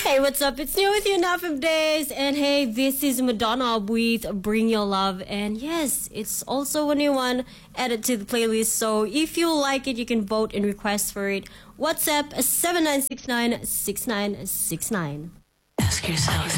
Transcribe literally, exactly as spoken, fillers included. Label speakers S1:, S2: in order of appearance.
S1: Hey, what's up? It's New with you now from Days. And hey, this is Madonna with Bring Your Love. And yes, it's also a new one added to the playlist. So if you like it, you can vote and request for it. WhatsApp seven nine six nine six nine six nine.
S2: Ask yourself.